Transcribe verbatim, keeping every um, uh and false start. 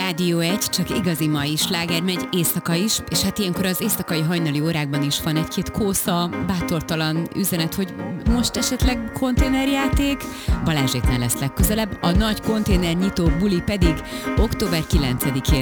Rádió egy, csak igazi mai sláger megy, éjszaka is, és hát ilyenkor az éjszakai hajnali órákban is van egy-két kósza, bátortalan üzenet, hogy most esetleg konténerjáték, Balázséknál lesz legközelebb, a nagy konténernyitó buli pedig október kilencedikén